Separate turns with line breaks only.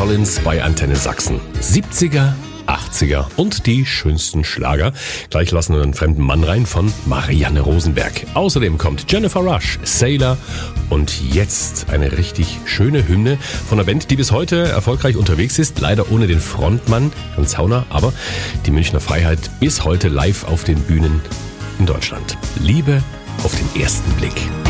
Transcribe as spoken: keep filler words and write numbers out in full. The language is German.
Collins bei Antenne Sachsen. siebziger, achtziger und die schönsten Schlager. Gleich lassen wir einen fremden Mann rein von Marianne Rosenberg. Außerdem kommt Jennifer Rush, Sailor und jetzt eine richtig schöne Hymne von einer Band, die bis heute erfolgreich unterwegs ist. Leider ohne den Frontmann, Hans Zauner, aber die Münchner Freiheit bis heute live auf den Bühnen in Deutschland. Liebe auf den ersten Blick.